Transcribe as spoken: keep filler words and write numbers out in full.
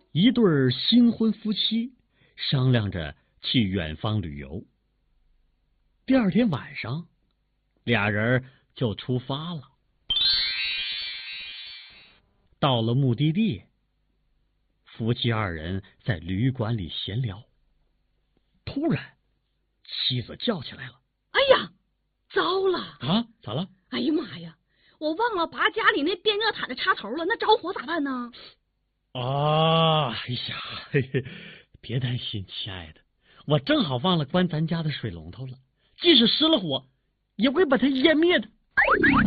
一对新婚夫妻商量着去远方旅游。第二天晚上，俩人就出发了。到了目的地，夫妻二人在旅馆里闲聊。突然，妻子叫起来了：“ 哎呀，糟了！ 啊，咋了？ 哎呀妈呀，我忘了拔家里那电热毯的插头了，那着火咋办呢？” 啊，哎呀，嘿嘿，别担心，亲爱的，我正好忘了关咱家的水龙头了，即使失了火，也会把它湮灭的。